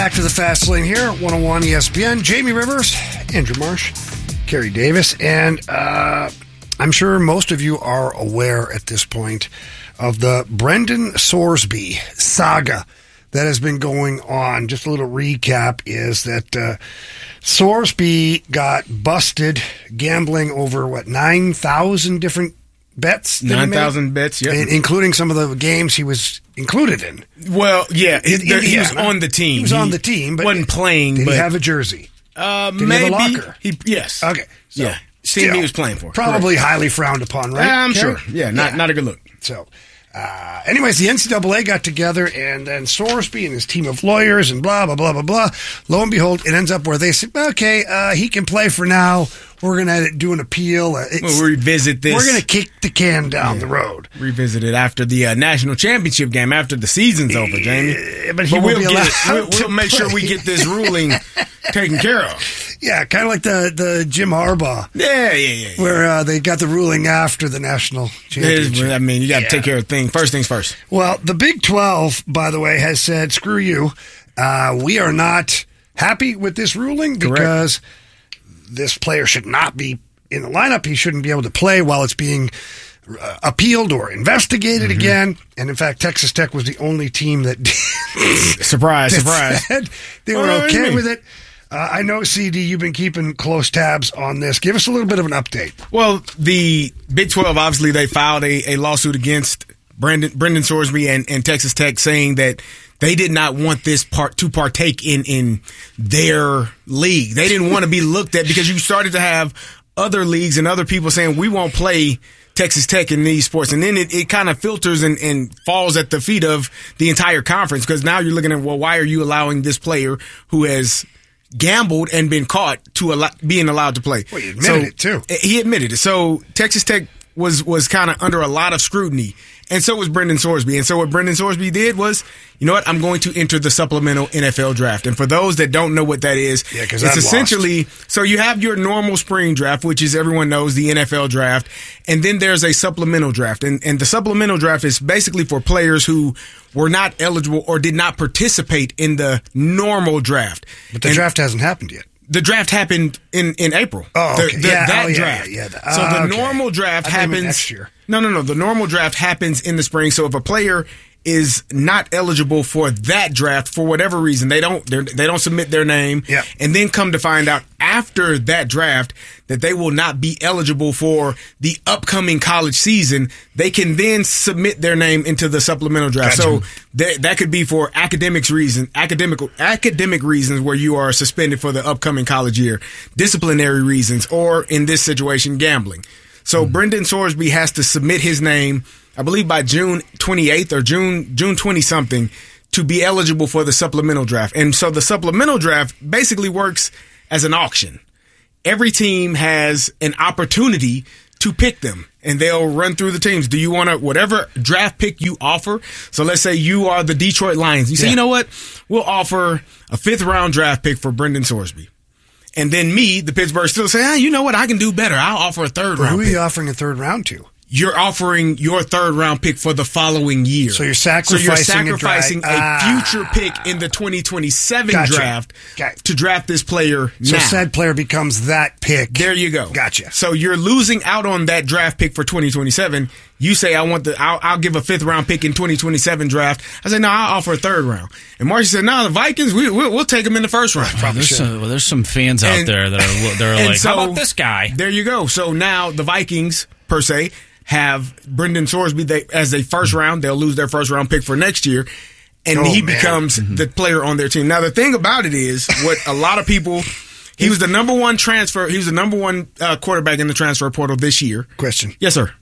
Back to the Fast Lane here, 101 ESPN. Jamie Rivers, Andrew Marsh, Kerry Davis, and I'm sure most of you are aware at this point of the Brendan Sorsby saga that has been going on. Just a little recap is that Sorsby got busted gambling over, 9,000 different bets? 9,000 bets, yeah. Including some of the games he was included in. Well, yeah, he was on the team. He was on the team, but wasn't playing. Did he have a jersey? Maybe. Did he have a locker? Yes. Okay. So yeah. Team he was playing for. Probably highly frowned upon, right? I'm sure. Yeah, not a good look. So, anyways, the NCAA got together, and then Sorsby and his team of lawyers and blah, blah, blah, blah, blah. Lo and behold, it ends up where they said, okay, he can play for now. We're going to do an appeal. We'll revisit this. We're going to kick the can down the road. Revisit it after the national championship game, after the season's over, Jamie. But we'll be allowed we'll make sure we get this ruling taken care of. Yeah, kind of like the Jim Harbaugh. Yeah. Where they got the ruling after the national championship. I mean, you got to take care of things first. Well, the Big 12, by the way, has said, screw you. We are not happy with this ruling because this player should not be in the lineup. He shouldn't be able to play while it's being appealed or investigated again. And in fact, Texas Tech was the only team that surprise. Said they were okay with it. I know, CD, you've been keeping close tabs on this. Give us a little bit of an update. Well, the Big 12, obviously, they filed a lawsuit against Brendan Sorsby and Texas Tech, saying that they did not want this to partake in their league. They didn't want to be looked at because you started to have other leagues and other people saying, we won't play Texas Tech in these sports. And then it kind of filters and falls at the feet of the entire conference, because now you're looking at, well, why are you allowing this player who has gambled and been caught to being allowed to play? Well, he admitted it too. He admitted it. So Texas Tech was kind of under a lot of scrutiny. And so was Brendan Sorsby. And so what Brendan Sorsby did was, you know what, I'm going to enter the supplemental NFL draft. And for those that don't know what that is, it's essentially, so you have your normal spring draft, which is, everyone knows, the NFL draft. And then there's a supplemental draft. And the supplemental draft is basically for players who were not eligible or did not participate in the normal draft. But the draft hasn't happened yet. The draft happened in April. Oh, okay. That draft. So the normal draft happens next year. No. The normal draft happens in the spring. So if a player is not eligible for that draft for whatever reason, they don't submit their name, and then come to find out after that draft that they will not be eligible for the upcoming college season, they can then submit their name into the supplemental draft. Gotcha. So that could be for academic reasons where you are suspended for the upcoming college year, disciplinary reasons, or in this situation, gambling. So Brendan Sorsby has to submit his name, I believe, by June 28th or June 20-something to be eligible for the supplemental draft. And so the supplemental draft basically works as an auction. Every team has an opportunity to pick them, and they'll run through the teams. Do you want to, whatever draft pick you offer? So let's say you are the Detroit Lions. You say, you know what? We'll offer a 5th-round draft pick for Brendan Sorsby. And then me, the Pittsburgh Steelers, say, you know what? I can do better. I'll offer a 3rd round. Who are you offering a 3rd round to? You're offering your 3rd round pick for the following year. So you're sacrificing a future pick in the 2027 draft to draft this player now. So said player becomes that pick. There you go. Gotcha. So you're losing out on that draft pick for 2027. You say, I'll give a 5th round pick in 2027 draft. I say, no, I'll offer a 3rd round. And Marcy said, no, the Vikings, we'll take them in the 1st round. There's some fans out there that are like, how about this guy? There you go. So now the Vikings, per se, have Brendan Sorsby as a 1st round. They'll lose their 1st round pick for next year. And he becomes the player on their team. Now, the thing about it is, what a lot of people, he was the number one quarterback in the transfer portal this year. Question. Yes, sir.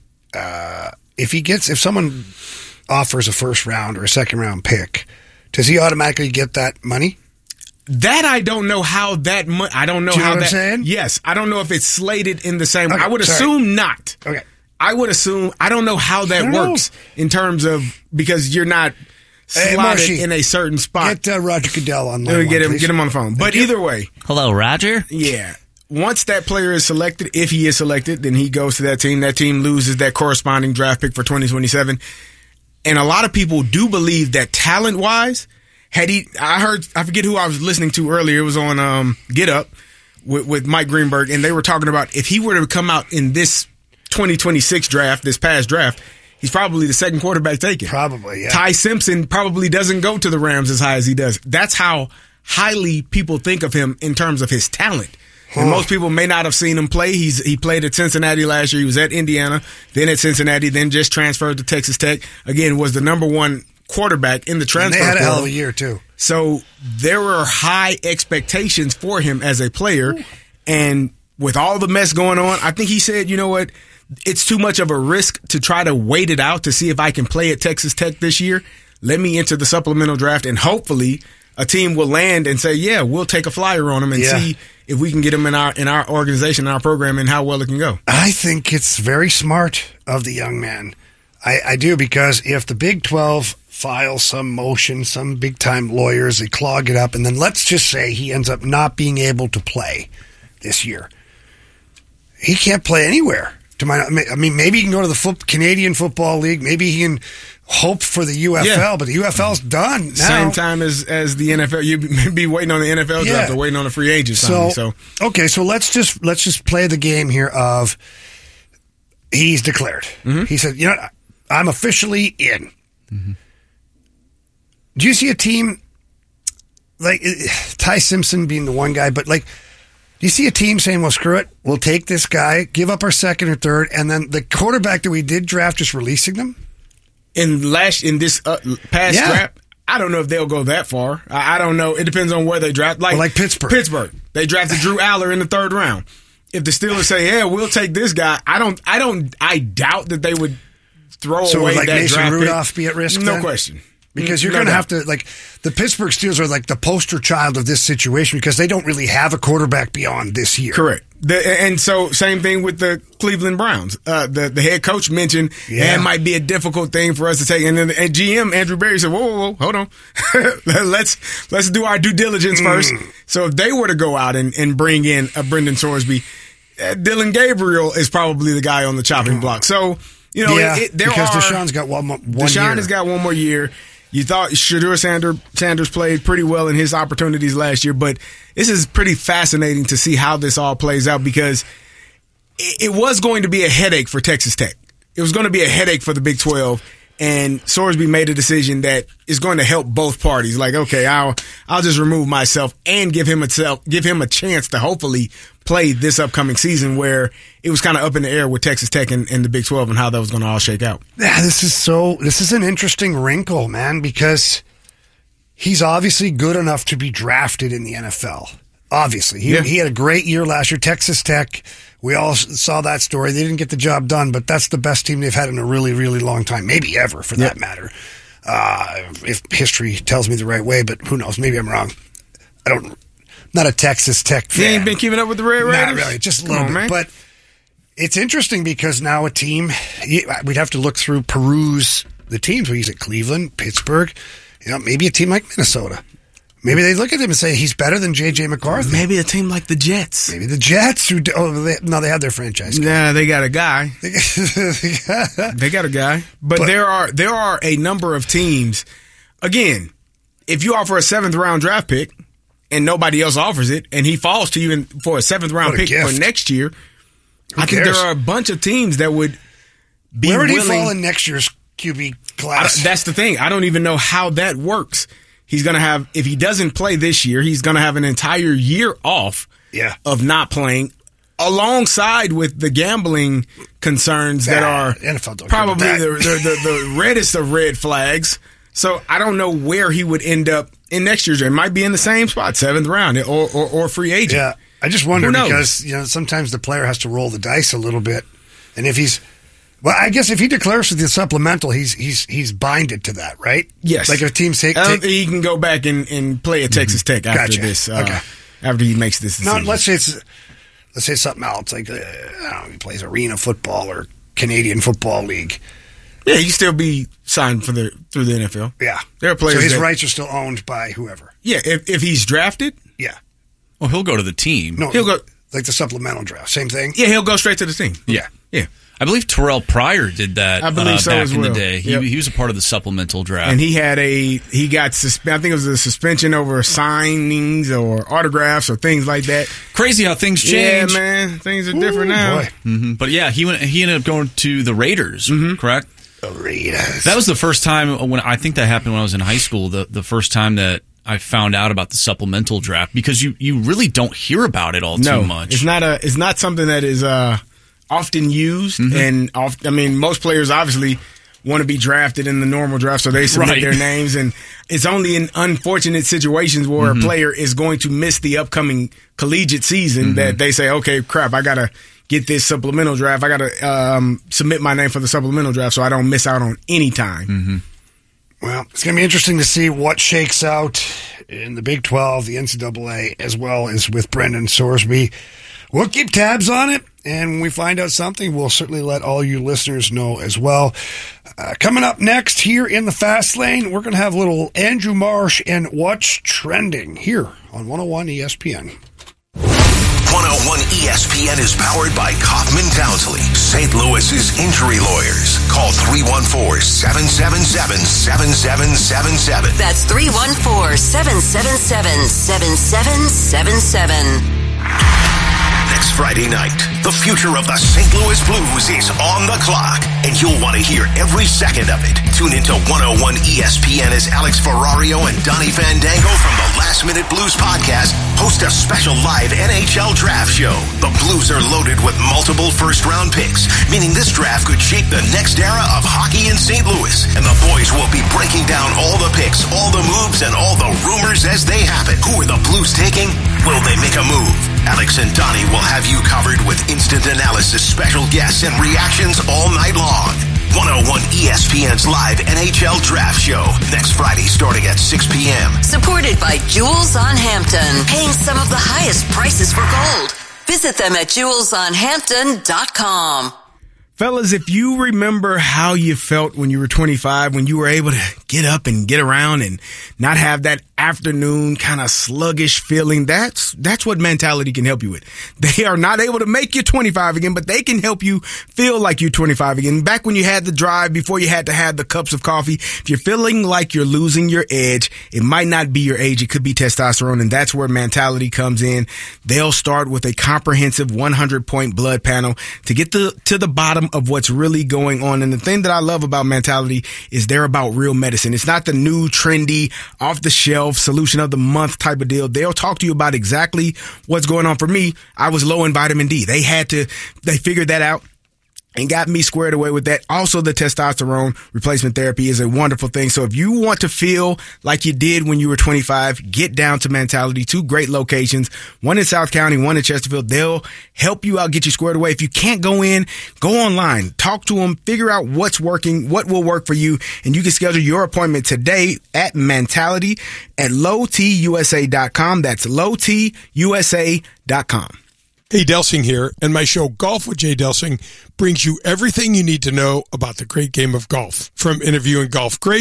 If someone offers a 1st round or a 2nd round pick, does he automatically get that money? That I don't know how that. I don't know how that. I'm saying? Yes, I don't know if it's slated in the same. Okay, I would assume not. Okay. I would assume. I don't know how that works in terms of, because you're not slotted in a certain spot. Get Roger Goodell on line. Get him on the phone. But either way, hello, Roger. Yeah. Once that player is selected, if he is selected, then he goes to that team. That team loses that corresponding draft pick for 2027. And a lot of people do believe that talent-wise, I forget who I was listening to earlier. It was on Get Up with Mike Greenberg, and they were talking about if he were to come out in this 2026 draft, this past draft, he's probably the second quarterback taken. Probably, yeah. Ty Simpson probably doesn't go to the Rams as high as he does. That's how highly people think of him in terms of his talent. And most people may not have seen him play. He played at Cincinnati last year. He was at Indiana, then at Cincinnati, then just transferred to Texas Tech. Again, was the number one quarterback in the transfer portal. And they had a hell of a year, too. So there were high expectations for him as a player. And with all the mess going on, I think he said, you know what, it's too much of a risk to try to wait it out to see if I can play at Texas Tech this year. Let me enter the supplemental draft, and hopefully a team will land and say, yeah, we'll take a flyer on him and see if we can get him in our organization, in our program, and how well it can go. I think it's very smart of the young man. I do, because if the Big 12 files some motion, some big-time lawyers, they clog it up, and then let's just say he ends up not being able to play this year. He can't play anywhere. I mean, maybe he can go to the Canadian Football League. Maybe he can hope for the UFL, but the UFL's done now. Same time as the NFL. You'd be waiting on the NFL draft or waiting on a free agent signing. So let's just play the game here of he's declared. Mm-hmm. He said, you know, I'm officially in. Mm-hmm. Do you see a team like Ty Simpson being the one guy, but like, do you see a team saying, well, screw it, we'll take this guy, give up our second or third, and then the quarterback that we did draft, just releasing them? In this past draft, I don't know if they'll go that far. I don't know. It depends on where they draft. Like Pittsburgh. They drafted Drew Aller in the third round. If the Steelers say, yeah, we'll take this guy, I doubt that they would throw away that Mason draft Rudolph pick. be at risk? No then? Question. Because you're going to have to, like, the Pittsburgh Steelers are like the poster child of this situation because they don't really have a quarterback beyond this year. Correct. And so, same thing with the Cleveland Browns. The head coach mentioned it might be a difficult thing for us to take. And then GM Andrew Berry said, whoa, hold on. let's do our due diligence first. So if they were to go out and bring in a Brendan Sorsby, Dylan Gabriel is probably the guy on the chopping block. So, you know, because Deshaun's got one Deshaun has got one more year. You thought Shedeur Sanders played pretty well in his opportunities last year, but this is pretty fascinating to see how this all plays out because it was going to be a headache for Texas Tech. It was going to be a headache for the Big 12, and Sorsby made a decision that is going to help both parties. Like, okay, I'll just remove myself and give him a chance to hopefully play this upcoming season where it was kind of up in the air with Texas Tech and the Big 12 and how that was going to all shake out. Yeah, this is an interesting wrinkle, man, because he's obviously good enough to be drafted in the NFL. Obviously. He had a great year last year. Texas Tech, we all saw that story. They didn't get the job done, but that's the best team they've had in a really, really long time, maybe ever for that matter. If history tells me the right way, but who knows? Maybe I'm wrong. Not a Texas Tech fan. You ain't been keeping up with the Red Raiders? Not really, just a little bit. Man. But it's interesting because now a team, we'd have to peruse the teams. We use it Cleveland, Pittsburgh, maybe a team like Minnesota. Maybe they look at him and say, he's better than J.J. McCarthy. Maybe a team like the Jets. Maybe the Jets. They have their franchise guy. Yeah, they got a guy. They got a guy. But there are a number of teams. Again, if you offer a 7th round draft pick, and nobody else offers it, and he falls to you for a 7th round pick for next year, I think there are a bunch of teams that would be willing. Where would he fall in next year's QB class? That's the thing. I don't even know how that works. He's going to have, if he doesn't play this year, he's going to have an entire year off of not playing, alongside with the gambling concerns that are probably the reddest of red flags. So I don't know where he would end up in next year's draft. It might be in the same spot, 7th round or free agent. Yeah, I just wonder because sometimes the player has to roll the dice a little bit, and if he's I guess if he declares for the supplemental, he's binded to that, right? Yes. Like if teams take he can go back and play at Texas Tech after this. After he makes this decision. No, let's say something else like he plays arena football or Canadian Football League. Yeah, he can still be signed through the NFL. Yeah. There are players. So his rights are still owned by whoever. Yeah, if he's drafted. Yeah. Well, he'll go to the team. No, he'll go like the supplemental draft. Same thing. Yeah, he'll go straight to the team. Yeah. Yeah. I believe Terrell Pryor did that. I believe so back as in well. the day. He was a part of the supplemental draft, and he got I think it was a suspension over signings or autographs or things like that. Crazy how things change. Yeah, man, things are different now. Mm-hmm. But yeah, he ended up going to the Raiders, correct? The Raiders. That was the first time I think that happened when I was in high school. The first time that I found out about the supplemental draft, because you really don't hear about it too much. It's not something that is often used, and most players obviously want to be drafted in the normal draft, so they submit their names, and it's only in unfortunate situations where a player is going to miss the upcoming collegiate season that they say, okay, crap, I gotta get this supplemental draft. I gotta submit my name for the supplemental draft so I don't miss out on any time. Well, it's going to be interesting to see what shakes out in the Big 12, the NCAA, as well as with Brendan Sorsby. We'll keep tabs on it, and when we find out something, we'll certainly let all you listeners know as well. Coming up next here in the Fast Lane, we're going to have a little Andrew Marsh and What's Trending here on 101 ESPN. 101 ESPN is powered by Kaufman Townsley, St. Louis's injury lawyers. Call 314-777-7777. That's 314-777-7777. Next Friday night, the future of the St. Louis Blues is on the clock, and you'll want to hear every second of it. Tune into 101 ESPN as Alex Ferrario and Donnie Fandango from the Last Minute Blues podcast host a special live NHL draft show. The Blues are loaded with multiple first-round picks, meaning this draft could shape the next era of hockey in St. Louis, and the boys will be breaking down all the picks, all the moves, and all the rumors as they happen. Who are the Blues taking? Will they make a move? Alex and Donnie will have you covered with instant analysis, special guests, and reactions all night long. 101 ESPN's live NHL Draft Show next Friday starting at 6 p.m. Supported by Jewels on Hampton, paying some of the highest prices for gold. Visit them at jewelsonhampton.com. Fellas, if you remember how you felt when you were 25, when you were able to get up and get around and not have that afternoon kind of sluggish feeling, that's what Mentality can help you with. They are not able to make you 25 again, but they can help you feel like you're 25 again. Back when you had the drive, before you had to have the cups of coffee, if you're feeling like you're losing your edge, it might not be your age, it could be testosterone, and that's where Mentality comes in. They'll start with a comprehensive 100-point blood panel to get to the bottom of what's really going on. And the thing that I love about Mentality is they're about real medicine. It's not the new, trendy, off-the-shelf solution of the month type of deal. They'll talk to you about exactly what's going on. For me, I was low in vitamin D. They figured that out and got me squared away with that. Also, the testosterone replacement therapy is a wonderful thing. So if you want to feel like you did when you were 25, get down to Mentality. 2 great locations, one in South County, one in Chesterfield. They'll help you out, get you squared away. If you can't go in, go online, talk to them, figure out what's working, what will work for you, and you can schedule your appointment today at Mentality at lowtusa.com. That's lowtusa.com. Hey, Delsing here, and my show Golf with Jay Delsing brings you everything you need to know about the great game of golf. From interviewing golf greats